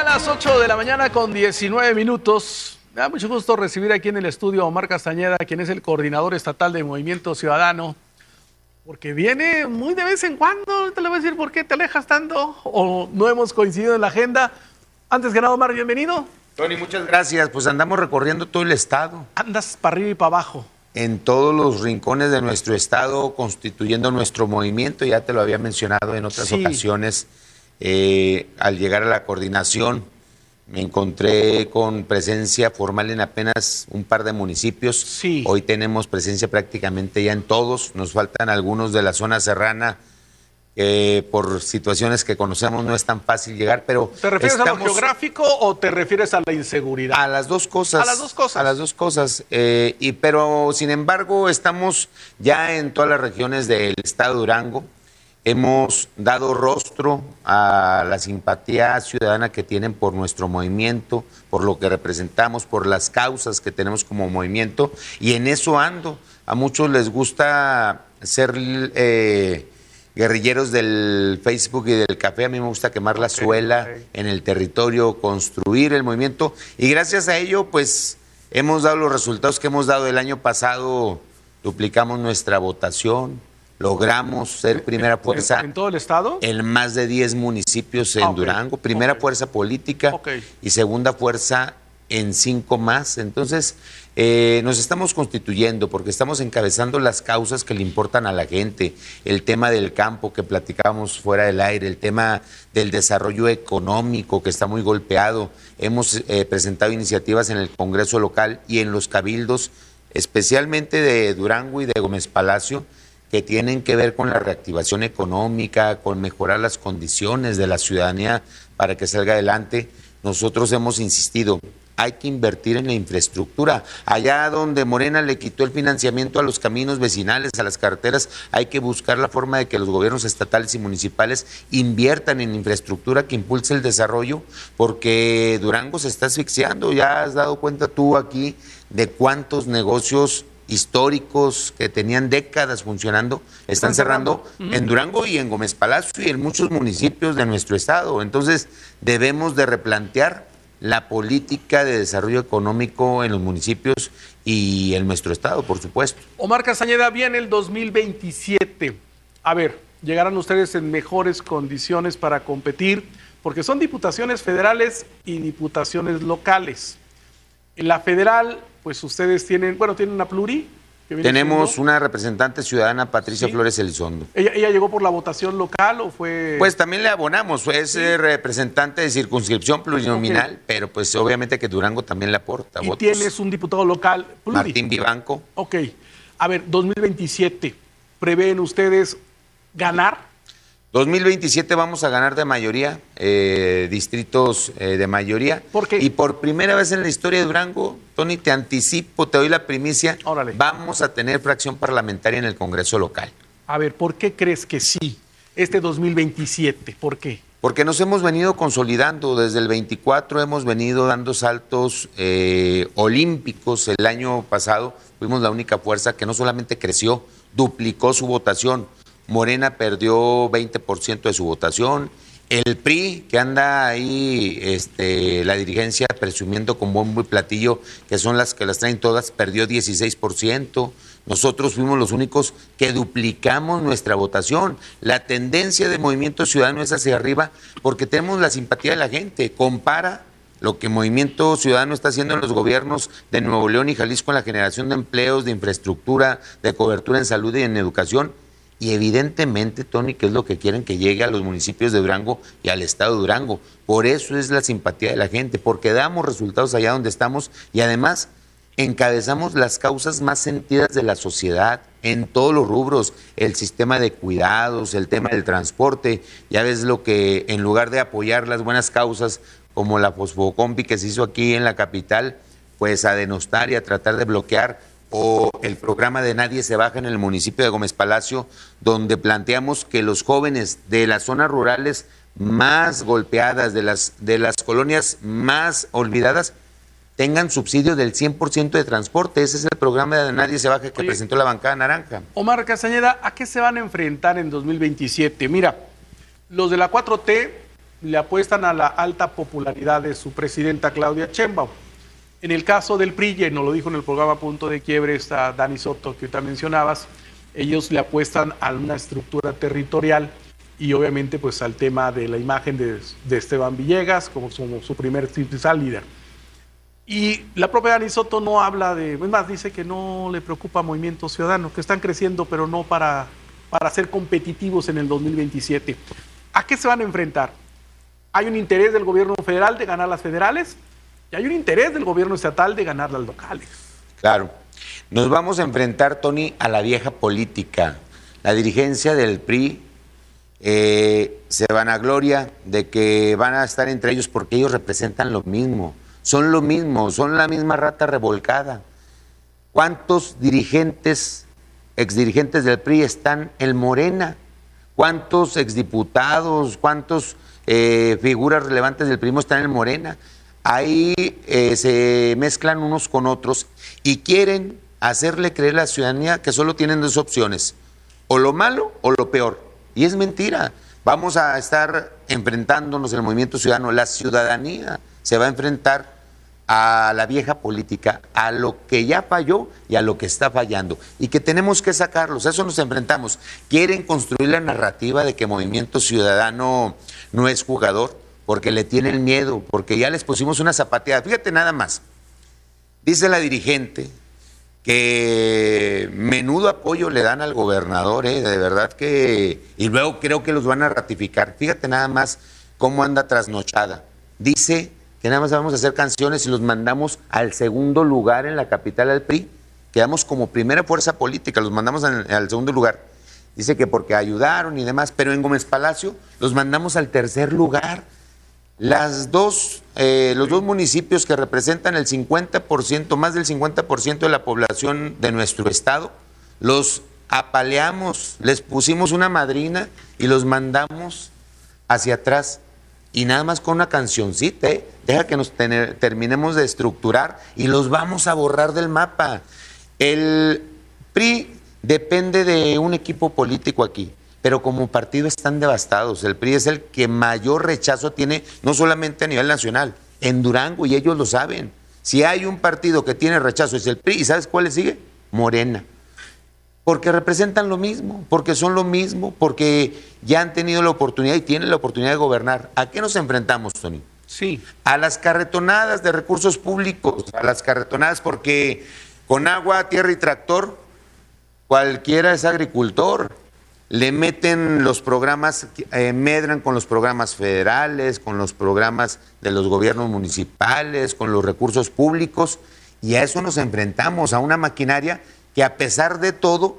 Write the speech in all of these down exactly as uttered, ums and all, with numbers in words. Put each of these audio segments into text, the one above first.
las ocho de la mañana con diecinueve minutos. Me da mucho gusto recibir aquí en el estudio a Omar Castañeda, quien es el coordinador estatal de Movimiento Ciudadano, porque viene muy de vez en cuando. Te le voy a decir por qué te alejas tanto o no hemos coincidido en la agenda. Antes que nada, Omar, bienvenido. Tony, muchas gracias. Pues andamos recorriendo todo el estado. Andas para arriba y para abajo. En todos los rincones de nuestro estado, constituyendo nuestro movimiento. Ya te lo había mencionado en otras sí. ocasiones. Eh, al llegar a la coordinación, me encontré con presencia formal en apenas un par de municipios. Sí. Hoy tenemos presencia prácticamente ya en todos. Nos faltan algunos de la zona serrana. Eh, por situaciones que conocemos no es tan fácil llegar, pero... ¿Te refieres estamos... a lo geográfico o te refieres a la inseguridad? A las dos cosas. A las dos cosas. A las dos cosas. Eh, y, pero, sin embargo, estamos ya en todas las regiones del estado de Durango. Hemos dado rostro a la simpatía ciudadana que tienen por nuestro movimiento, por lo que representamos, por las causas que tenemos como movimiento, y en eso ando. A muchos les gusta ser... Eh, guerrilleros del Facebook y del café. A mí me gusta quemar la okay, suela okay. en el territorio, construir el movimiento, y gracias a ello pues hemos dado los resultados que hemos dado el año pasado. Duplicamos nuestra votación, logramos ser primera fuerza ¿En, en todo el estado? En más de diez municipios en okay. Durango, primera okay. fuerza política okay. y segunda fuerza en cinco más. Entonces eh, nos estamos constituyendo porque estamos encabezando las causas que le importan a la gente, el tema del campo que platicábamos fuera del aire, el tema del desarrollo económico que está muy golpeado. Hemos eh, presentado iniciativas en el Congreso local y en los cabildos, especialmente de Durango y de Gómez Palacio, que tienen que ver con la reactivación económica, con mejorar las condiciones de la ciudadanía para que salga adelante. Nosotros hemos insistido, hay que invertir en la infraestructura. Allá donde Morena le quitó el financiamiento a los caminos vecinales, a las carreteras, hay que buscar la forma de que los gobiernos estatales y municipales inviertan en infraestructura que impulse el desarrollo, porque Durango se está asfixiando. Ya has dado cuenta tú aquí de cuántos negocios históricos que tenían décadas funcionando están, están cerrando, cerrando. Uh-huh. en Durango y en Gómez Palacio y en muchos municipios de nuestro estado. Entonces debemos de replantear la política de desarrollo económico en los municipios y en nuestro estado, por supuesto. Omar Castañeda, viene el dos mil veintisiete. A ver, llegarán ustedes en mejores condiciones para competir, porque son diputaciones federales y diputaciones locales. En la federal, pues ustedes tienen, bueno, tienen una pluri. Tenemos siendo? una representante ciudadana, Patricia ¿Sí? Flores Elizondo. ¿Ella, ¿Ella llegó por la votación local o fue...? Pues también le abonamos, fue ¿Sí? representante de circunscripción plurinominal, okay. pero pues obviamente que Durango también le aporta ¿Y votos. tienes un diputado local pluri? Martín Vivanco. Ok. A ver, dos mil veintisiete, ¿prevén ustedes ganar? dos mil veintisiete vamos a ganar de mayoría, eh, distritos eh, de mayoría. ¿Por qué? Y por primera vez en la historia de Durango, Tony, te anticipo, te doy la primicia, Órale. Vamos a tener fracción parlamentaria en el Congreso local. A ver, ¿por qué crees que sí? Este dos mil veintisiete, ¿por qué? Porque nos hemos venido consolidando, desde el veinticuatro hemos venido dando saltos eh, olímpicos. El año pasado fuimos la única fuerza que no solamente creció, duplicó su votación. Morena perdió veinte por ciento de su votación. El P R I, que anda ahí, este, la dirigencia presumiendo con bombo y platillo, que son las que las traen todas, perdió dieciséis por ciento. Nosotros fuimos los únicos que duplicamos nuestra votación. La tendencia de Movimiento Ciudadano es hacia arriba porque tenemos la simpatía de la gente. Compara lo que Movimiento Ciudadano está haciendo en los gobiernos de Nuevo León y Jalisco en la generación de empleos, de infraestructura, de cobertura en salud y en educación. Y evidentemente, Tony, que es lo que quieren que llegue a los municipios de Durango y al estado de Durango. Por eso es la simpatía de la gente, porque damos resultados allá donde estamos y además encabezamos las causas más sentidas de la sociedad en todos los rubros, el sistema de cuidados, el tema del transporte. Ya ves lo que en lugar de apoyar las buenas causas como la Fosfocompi que se hizo aquí en la capital, pues a denostar y a tratar de bloquear, o el programa de Nadie se baja en el municipio de Gómez Palacio, donde planteamos que los jóvenes de las zonas rurales más golpeadas, de las, de las colonias más olvidadas, tengan subsidio del cien por ciento de transporte. Ese es el programa de Nadie se baja que Oye, presentó la bancada naranja. Omar Castañeda, ¿a qué se van a enfrentar en dos mil veintisiete? Mira, los de la cuatro T le apuestan a la alta popularidad de su presidenta Claudia Sheinbaum. En el caso del P R I, y nos lo dijo en el programa Punto de Quiebre, está Dani Soto, que ahorita mencionabas, ellos le apuestan a una estructura territorial y obviamente pues al tema de la imagen de, de Esteban Villegas como su, su primer principal líder. Y la propia Dani Soto no habla de, es más, dice que no le preocupa Movimiento Ciudadano, que están creciendo, pero no para, para ser competitivos en el dos mil veintisiete. ¿A qué se van a enfrentar? Hay un interés del gobierno federal de ganar las federales y hay un interés del gobierno estatal de ganar las locales. Claro. Nos vamos a enfrentar, Tony, a la vieja política. La dirigencia del P R I eh, se vanagloria de que van a estar entre ellos porque ellos representan lo mismo. Son lo mismo, son la misma rata revolcada. ¿Cuántos dirigentes, exdirigentes del P R I están en Morena? ¿Cuántos exdiputados, cuántos eh, figuras relevantes del P R I están en Morena? Ahí eh, se mezclan unos con otros y quieren hacerle creer a la ciudadanía que solo tienen dos opciones, o lo malo o lo peor. Y es mentira. Vamos a estar enfrentándonos en el Movimiento Ciudadano. La ciudadanía se va a enfrentar a la vieja política, a lo que ya falló y a lo que está fallando. Y que tenemos que sacarlos, a eso nos enfrentamos. Quieren construir la narrativa de que Movimiento Ciudadano no es jugador, porque le tienen miedo, porque ya les pusimos una zapateada. Fíjate nada más. Dice la dirigente que menudo apoyo le dan al gobernador, ¿eh? De verdad que... Y luego creo que los van a ratificar. Fíjate nada más cómo anda trasnochada. Dice que nada más vamos a hacer canciones y los mandamos al segundo lugar en la capital del P R I. Quedamos como primera fuerza política, los mandamos al, al segundo lugar. Dice que porque ayudaron y demás, pero en Gómez Palacio los mandamos al tercer lugar. Las dos, eh, los dos municipios que representan el cincuenta por ciento, más del cincuenta por ciento de la población de nuestro estado, los apaleamos, les pusimos una madrina y los mandamos hacia atrás. Y nada más con una cancioncita, ¿eh? Deja que nos tener, terminemos de estructurar y los vamos a borrar del mapa. El P R I depende de un equipo político aquí, pero como partido están devastados. El P R I es el que mayor rechazo tiene, no solamente a nivel nacional, en Durango, y ellos lo saben. Si hay un partido que tiene rechazo es el P R I, ¿y sabes cuál le sigue? Morena. Porque representan lo mismo, porque son lo mismo, porque ya han tenido la oportunidad y tienen la oportunidad de gobernar. ¿A qué nos enfrentamos, Tony? Sí. A las carretonadas de recursos públicos, a las carretonadas porque con agua, tierra y tractor, cualquiera es agricultor. Le meten los programas, eh, medran con los programas federales, con los programas de los gobiernos municipales, con los recursos públicos, y a eso nos enfrentamos, a una maquinaria que a pesar de todo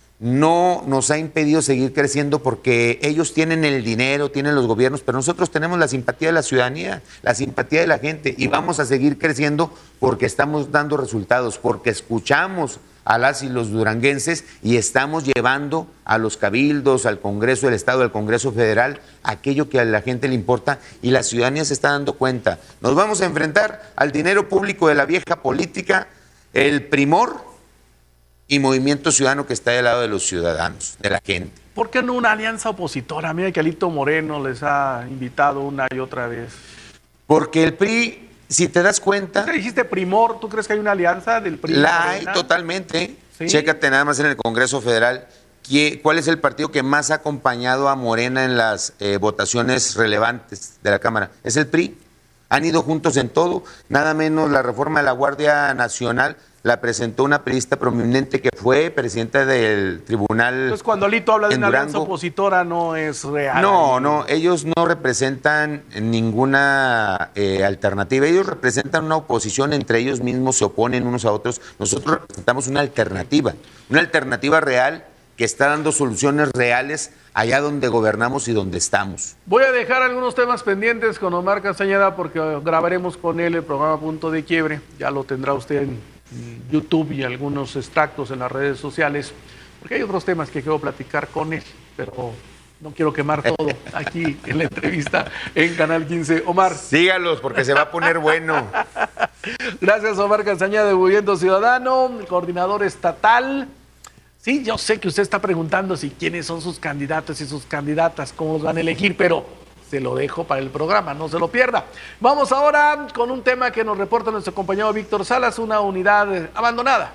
no nos ha impedido seguir creciendo porque ellos tienen el dinero, tienen los gobiernos, pero nosotros tenemos la simpatía de la ciudadanía, la simpatía de la gente, y vamos a seguir creciendo porque estamos dando resultados, porque escuchamos a las y los duranguenses y estamos llevando a los cabildos, al Congreso del Estado, al Congreso Federal, aquello que a la gente le importa, y la ciudadanía se está dando cuenta. Nos vamos a enfrentar al dinero público de la vieja política, el Primor y Movimiento Ciudadano, que está del lado de los ciudadanos, de la gente. ¿Por qué no una alianza opositora? Mira que Alito Moreno les ha invitado una y otra vez. Porque el P R I, si te das cuenta... ¿Tú dijiste Primor? ¿Tú crees que hay una alianza del P R I? La hay totalmente. ¿Sí? Chécate nada más en el Congreso Federal. ¿Cuál es el partido que más ha acompañado a Morena en las eh, votaciones relevantes de la Cámara? Es el P R I. Han ido juntos en todo, nada menos la reforma de la Guardia Nacional la presentó una periodista prominente que fue presidenta del tribunal. Entonces, cuando Alito habla de una Durango, alianza opositora, no es real. No, no, ellos no representan ninguna eh, alternativa. Ellos representan una oposición, entre ellos mismos se oponen unos a otros. Nosotros representamos una alternativa, una alternativa real que está dando soluciones reales allá donde gobernamos y donde estamos. Voy a dejar algunos temas pendientes con Omar Castañeda porque grabaremos con él el programa Punto de Quiebre. Ya lo tendrá usted en YouTube y algunos extractos en las redes sociales, porque hay otros temas que quiero platicar con él, pero no quiero quemar todo aquí en la entrevista en Canal quince. Omar. Sígalos porque se va a poner bueno. Gracias, Omar Castañeda, de Movimiento Ciudadano, coordinador estatal. Sí, yo sé que usted está preguntando si quiénes son sus candidatos y sus candidatas, cómo los van a elegir, pero se lo dejo para el programa, no se lo pierda. Vamos ahora con un tema que nos reporta nuestro compañero Víctor Salas, una unidad abandonada.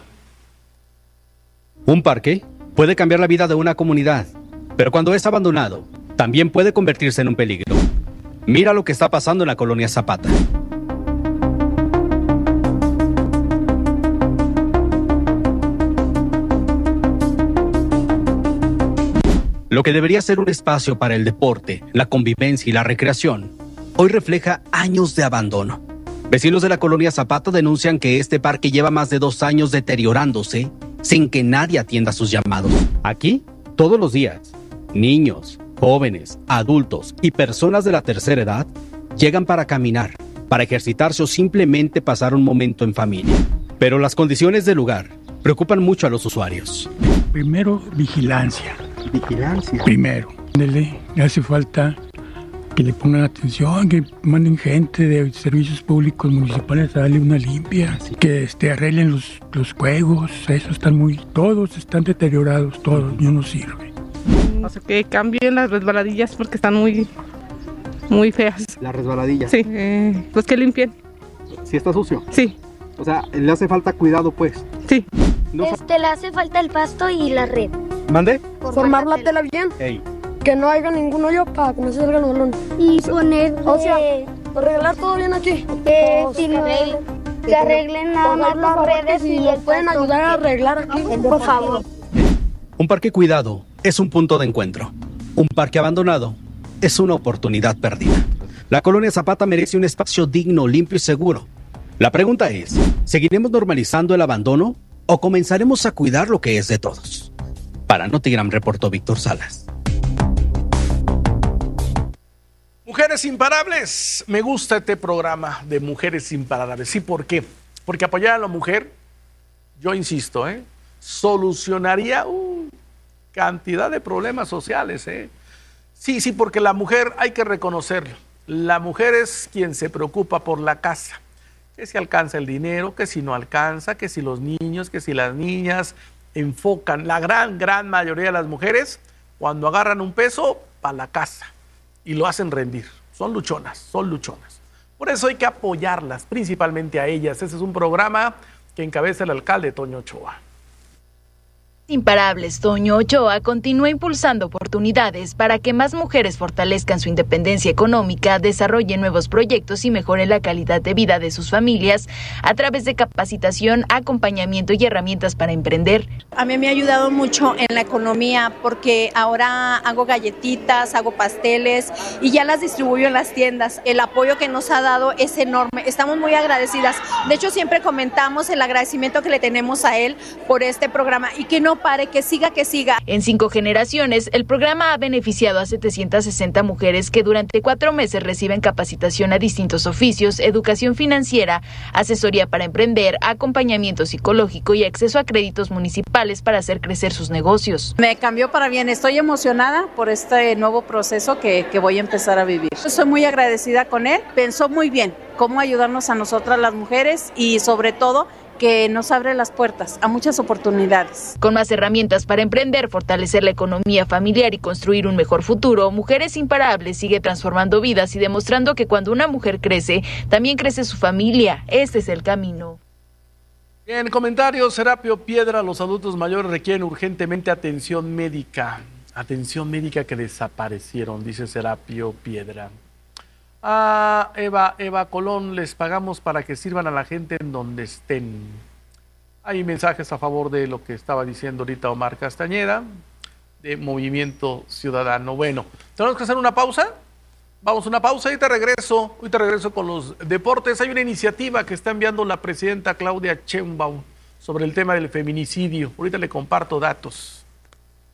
Un parque puede cambiar la vida de una comunidad, pero cuando es abandonado, también puede convertirse en un peligro. Mira lo que está pasando en la colonia Zapata. Lo que debería ser un espacio para el deporte, la convivencia y la recreación, hoy refleja años de abandono. Vecinos de la colonia Zapata denuncian que este parque lleva más de dos años deteriorándose sin que nadie atienda sus llamados. Aquí, todos los días, niños, jóvenes, adultos y personas de la tercera edad llegan para caminar, para ejercitarse o simplemente pasar un momento en familia. Pero las condiciones del lugar preocupan mucho a los usuarios. Primero, vigilancia. Vigilancia. Primero, le hace falta que le pongan atención, que manden gente de servicios públicos municipales a darle una limpia, sí. que este, arreglen los, los juegos, esos están muy, todos están deteriorados, todos, ya no sirven. O sea, que cambien las resbaladillas porque están muy, muy feas. ¿Las resbaladillas? Sí, eh, pues que limpien. ¿Sí está sucio? Sí. O sea, le hace falta cuidado, pues. Sí. No este, le hace falta el pasto y la red. ¿Mande? Formar la tela bien. Ey. Que no haya ningún hoyo para que no se salga el balón. Y poner... O sea, arreglar todo bien aquí. Que, si no, que arreglen nada más las redes si y nos pueden ayudar a arreglar aquí, por favor. Un parque cuidado es un punto de encuentro. Un parque abandonado es una oportunidad perdida. La colonia Zapata merece un espacio digno, limpio y seguro. La pregunta es, ¿seguiremos normalizando el abandono o comenzaremos a cuidar lo que es de todos? Para Notigram reportó Víctor Salas. Mujeres Imparables. Me gusta este programa de Mujeres Imparables. ¿Sí? ¿Por qué? Porque apoyar a la mujer, yo insisto, ¿eh? solucionaría uh, cantidad de problemas sociales. ¿eh? Sí, sí, porque la mujer, hay que reconocerlo, la mujer es quien se preocupa por la casa. Que si alcanza el dinero, que si no alcanza, que si los niños, que si las niñas enfocan, la gran, gran mayoría de las mujeres, cuando agarran un peso, para la casa y lo hacen rendir. Son luchonas, son luchonas. Por eso hay que apoyarlas, principalmente a ellas. Ese es un programa que encabeza el alcalde Toño Ochoa. Imparables, Toño Ochoa continúa impulsando oportunidades para que más mujeres fortalezcan su independencia económica, desarrollen nuevos proyectos y mejoren la calidad de vida de sus familias a través de capacitación, acompañamiento y herramientas para emprender. A mí me ha ayudado mucho en la economía porque ahora hago galletitas, hago pasteles y ya las distribuyo en las tiendas. El apoyo que nos ha dado es enorme, estamos muy agradecidas. De hecho, siempre comentamos el agradecimiento que le tenemos a él por este programa y que no pare, que siga, que siga. En cinco generaciones, el programa ha beneficiado a setecientas sesenta mujeres que durante cuatro meses reciben capacitación a distintos oficios, educación financiera, asesoría para emprender, acompañamiento psicológico y acceso a créditos municipales para hacer crecer sus negocios. Me cambió para bien, estoy emocionada por este nuevo proceso que, que voy a empezar a vivir. Soy muy agradecida con él, pensó muy bien cómo ayudarnos a nosotras las mujeres y sobre todo que nos abre las puertas a muchas oportunidades. Con más herramientas para emprender, fortalecer la economía familiar y construir un mejor futuro, Mujeres Imparables sigue transformando vidas y demostrando que cuando una mujer crece, también crece su familia. Este es el camino. En comentarios, Serapio Piedra, los adultos mayores requieren urgentemente atención médica. Atención médica que desaparecieron, dice Serapio Piedra. A Eva, Eva Colón, les pagamos para que sirvan a la gente en donde estén. Hay mensajes a favor de lo que estaba diciendo ahorita Omar Castañeda, de Movimiento Ciudadano. Bueno, tenemos que hacer una pausa. Vamos a una pausa y te regreso. Hoy te regreso con los deportes. Hay una iniciativa que está enviando la presidenta Claudia Sheinbaum sobre el tema del feminicidio. Ahorita le comparto datos.